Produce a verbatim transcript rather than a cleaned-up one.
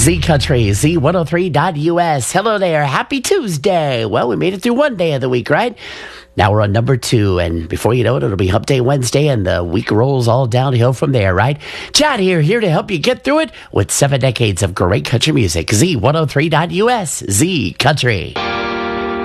Z Country, Z one oh three dot U S. Hello there. Happy Tuesday. Well, we made it through one day of the week, right? Now we're on number two, and before you know it, it'll be Hump Day Wednesday, and the week rolls all downhill from there, right? Chad here, here to help you get through it with seven decades of great country music. Z one oh three dot U S, Z Country.